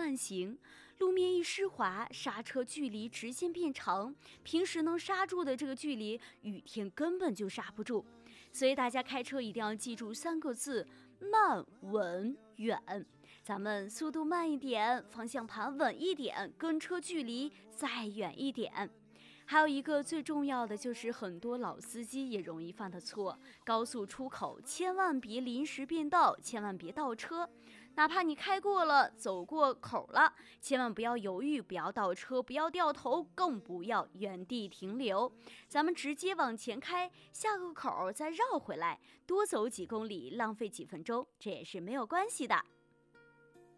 慢行，路面一湿滑，刹车距离直线变长，平时能刹住的这个距离，雨天根本就刹不住。所以大家开车一定要记住3个字：慢、稳、远。咱们速度慢一点，方向盘稳一点，跟车距离再远一点。还有一个最重要的就是很多老司机也容易犯的错，高速出口千万别临时变道，千万别倒车，哪怕你开过了，走过口了，千万不要犹豫，不要倒车，不要掉头，更不要原地停留，咱们直接往前开，下个口再绕回来，多走几公里，浪费几分钟，这也是没有关系的。